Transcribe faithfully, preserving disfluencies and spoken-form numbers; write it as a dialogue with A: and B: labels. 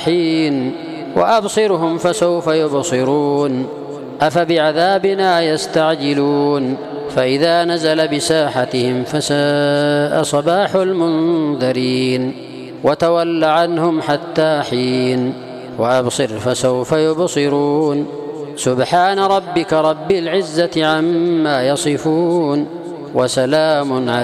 A: حين وأبصرهم فسوف يبصرون أفبعذابنا يستعجلون فإذا نزل بساحتهم فساء صباح المنذرين وتول عنهم حتى حين وأبصر فسوف يبصرون سبحان ربك رب العزة عما يصفون وسلام على